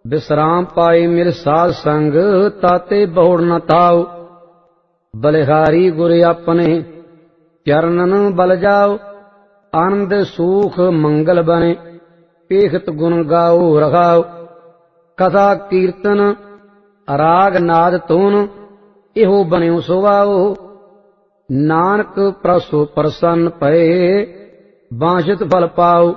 विश्राम पाई मेरे साध संग ताते बहुड़ न ताओ। बलिहारी गुर अपने चरणन बल जाओ। आनंद सुख मंगल बने पेखत गुण गाओ रखाओ। कथा कीर्तन राग नाद तोन इहो बन्यो सुवाओ। नानक प्रसो प्रसन्न पए बांछित फल पाओ।